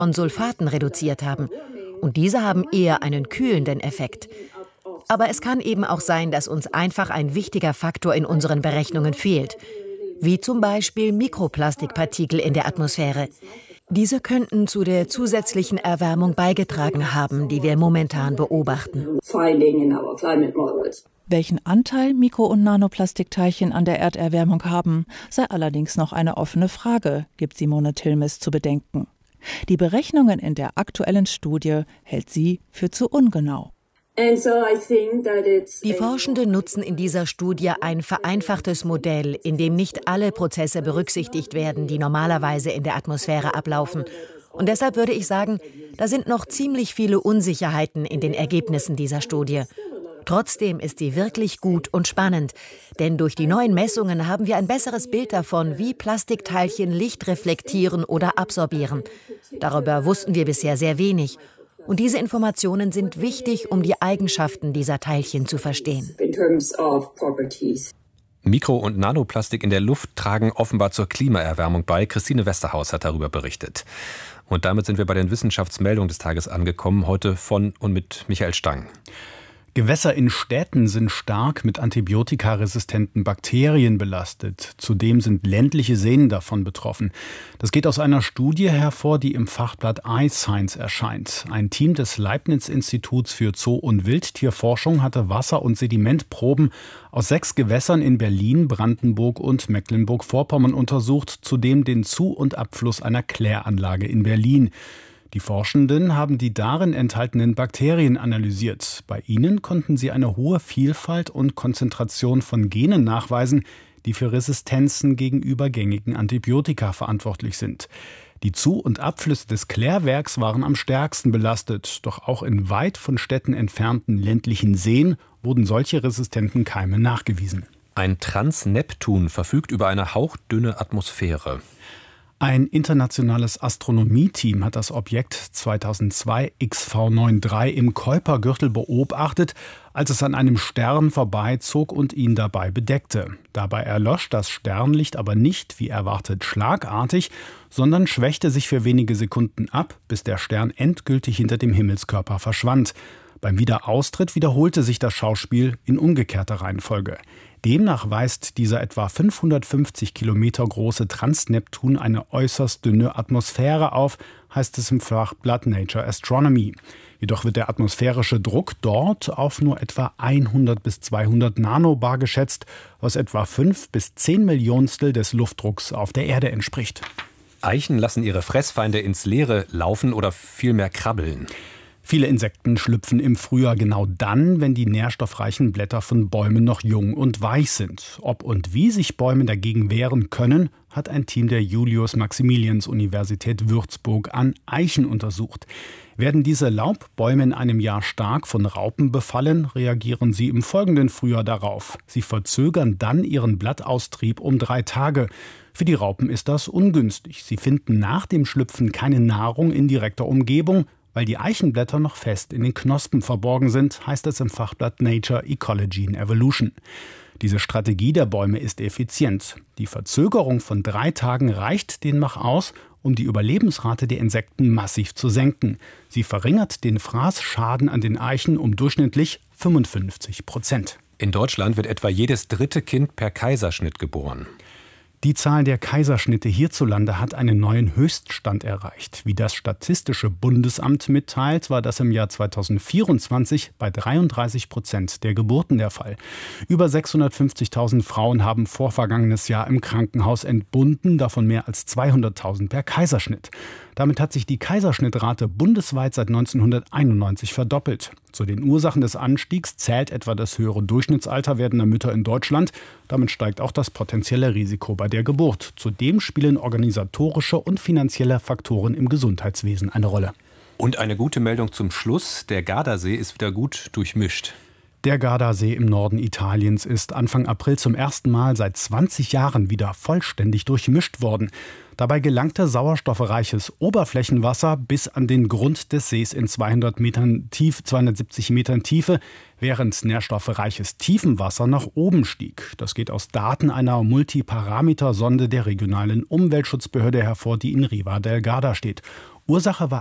von Sulfaten reduziert haben. Und diese haben eher einen kühlenden Effekt. Aber es kann eben auch sein, dass uns einfach ein wichtiger Faktor in unseren Berechnungen fehlt, wie zum Beispiel Mikroplastikpartikel in der Atmosphäre. Diese könnten zu der zusätzlichen Erwärmung beigetragen haben, die wir momentan beobachten. Welchen Anteil Mikro- und Nanoplastikteilchen an der Erderwärmung haben, sei allerdings noch eine offene Frage, gibt Simone Tilmes zu bedenken. Die Berechnungen in der aktuellen Studie hält sie für zu ungenau. Die Forschenden nutzen in dieser Studie ein vereinfachtes Modell, in dem nicht alle Prozesse berücksichtigt werden, die normalerweise in der Atmosphäre ablaufen. Und deshalb würde ich sagen, da sind noch ziemlich viele Unsicherheiten in den Ergebnissen dieser Studie. Trotzdem ist sie wirklich gut und spannend, denn durch die neuen Messungen haben wir ein besseres Bild davon, wie Plastikteilchen Licht reflektieren oder absorbieren. Darüber wussten wir bisher sehr wenig. Und diese Informationen sind wichtig, um die Eigenschaften dieser Teilchen zu verstehen. Mikro- und Nanoplastik in der Luft tragen offenbar zur Klimaerwärmung bei. Christine Westerhaus hat darüber berichtet. Und damit sind wir bei den Wissenschaftsmeldungen des Tages angekommen, heute von und mit Michael Stang. Gewässer in Städten sind stark mit antibiotikaresistenten Bakterien belastet. Zudem sind ländliche Seen davon betroffen. Das geht aus einer Studie hervor, die im Fachblatt iScience erscheint. Ein Team des Leibniz-Instituts für Zoo- und Wildtierforschung hatte Wasser- und Sedimentproben aus 6 Gewässern in Berlin, Brandenburg und Mecklenburg-Vorpommern untersucht, zudem den Zu- und Abfluss einer Kläranlage in Berlin. Die Forschenden haben die darin enthaltenen Bakterien analysiert. Bei ihnen konnten sie eine hohe Vielfalt und Konzentration von Genen nachweisen, die für Resistenzen gegenüber gängigen Antibiotika verantwortlich sind. Die Zu- und Abflüsse des Klärwerks waren am stärksten belastet, doch auch in weit von Städten entfernten ländlichen Seen wurden solche resistenten Keime nachgewiesen. Ein Transneptun verfügt über eine hauchdünne Atmosphäre. Ein internationales Astronomieteam hat das Objekt 2002 XV93 im Kuipergürtel beobachtet, als es an einem Stern vorbeizog und ihn dabei bedeckte. Dabei erlosch das Sternlicht aber nicht, wie erwartet, schlagartig, sondern schwächte sich für wenige Sekunden ab, bis der Stern endgültig hinter dem Himmelskörper verschwand. Beim Wiederaustritt wiederholte sich das Schauspiel in umgekehrter Reihenfolge. Demnach weist dieser etwa 550 Kilometer große Transneptun eine äußerst dünne Atmosphäre auf, heißt es im Fachblatt Nature Astronomy. Jedoch wird der atmosphärische Druck dort auf nur etwa 100 bis 200 Nanobar geschätzt, was etwa 5 bis 10 Millionstel des Luftdrucks auf der Erde entspricht. Eichen lassen ihre Fressfeinde ins Leere laufen oder vielmehr krabbeln. Viele Insekten schlüpfen im Frühjahr genau dann, wenn die nährstoffreichen Blätter von Bäumen noch jung und weich sind. Ob und wie sich Bäume dagegen wehren können, hat ein Team der Julius-Maximilians-Universität Würzburg an Eichen untersucht. Werden diese Laubbäume in einem Jahr stark von Raupen befallen, reagieren sie im folgenden Frühjahr darauf. Sie verzögern dann ihren Blattaustrieb um 3 Tage. Für die Raupen ist das ungünstig. Sie finden nach dem Schlüpfen keine Nahrung in direkter Umgebung. Weil die Eichenblätter noch fest in den Knospen verborgen sind, heißt es im Fachblatt Nature Ecology and Evolution. Diese Strategie der Bäume ist effizient. Die Verzögerung von 3 Tagen reicht demnach aus, um die Überlebensrate der Insekten massiv zu senken. Sie verringert den Fraßschaden an den Eichen um durchschnittlich 55%. In Deutschland wird etwa jedes 3. Kind per Kaiserschnitt geboren. Die Zahl der Kaiserschnitte hierzulande hat einen neuen Höchststand erreicht. Wie das Statistische Bundesamt mitteilt, war das im Jahr 2024 bei 33% der Geburten der Fall. Über 650.000 Frauen haben vorvergangenes Jahr im Krankenhaus entbunden, davon mehr als 200.000 per Kaiserschnitt. Damit hat sich die Kaiserschnittrate bundesweit seit 1991 verdoppelt. Zu den Ursachen des Anstiegs zählt etwa das höhere Durchschnittsalter werdender Mütter in Deutschland. Damit steigt auch das potenzielle Risiko bei der Geburt. Zudem spielen organisatorische und finanzielle Faktoren im Gesundheitswesen eine Rolle. Und eine gute Meldung zum Schluss. Der Gardasee ist wieder gut durchmischt. Der Gardasee im Norden Italiens ist Anfang April zum ersten Mal seit 20 Jahren wieder vollständig durchmischt worden. Dabei gelangte sauerstoffreiches Oberflächenwasser bis an den Grund des Sees in 270 Metern Tiefe, während nährstoffreiches Tiefenwasser nach oben stieg. Das geht aus Daten einer Multiparametersonde der regionalen Umweltschutzbehörde hervor, die in Riva del Garda steht. Ursache war